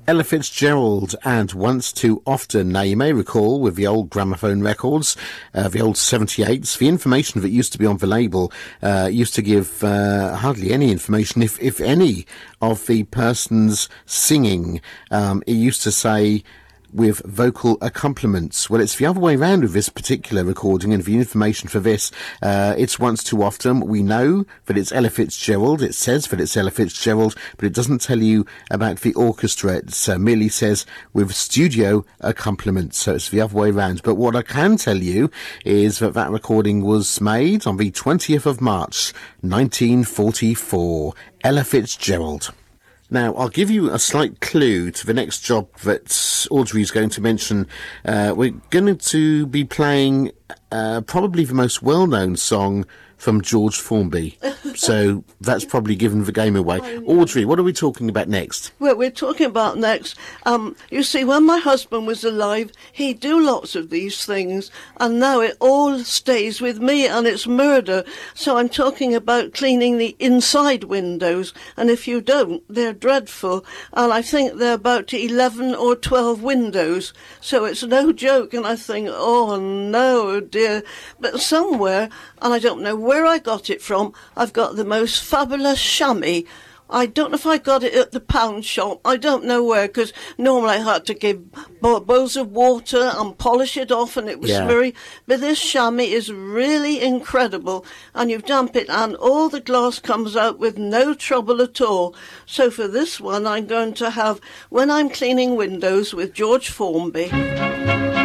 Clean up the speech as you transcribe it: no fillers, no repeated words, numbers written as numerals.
Ella Fitzgerald and Once Too Often. Now, you may recall with the old gramophone records, the old 78s, the information that used to be on the label used to give hardly any information, if any, of the person's singing. It used to say with vocal accompaniments. Well, it's the other way around with this particular recording, and the information for this, it's Once Too Often. We know that it's Ella Fitzgerald. It says that it's Ella Fitzgerald, but it doesn't tell you about the orchestra. It merely says with studio accompaniments, so it's the other way around. But what I can tell you is that that recording was made on the 20th of March, 1944. Ella Fitzgerald. Now, I'll give you a slight clue to the next job that Audrey's going to mention. We're going to be playing probably the most well-known song from George Formby. So that's probably given the game away. Audrey, what are we talking about next? Well, we're talking about next. You see, when my husband was alive, he'd do lots of these things, and now it all stays with me, and it's murder. So I'm talking about cleaning the inside windows, and if you don't, they're dreadful. And I think they're about 11 or 12 windows, so it's no joke. And I think, oh no, dear. But somewhere, and I don't know where I got it from, I've got the most fabulous chamois. I don't know if I got it at the pound shop. I don't know where, because normally I had to give bowls of water and polish it off, and it was very... But this chamois is really incredible, and you damp it, and all the glass comes out with no trouble at all. So for this one, I'm going to have When I'm Cleaning Windows with George Formby.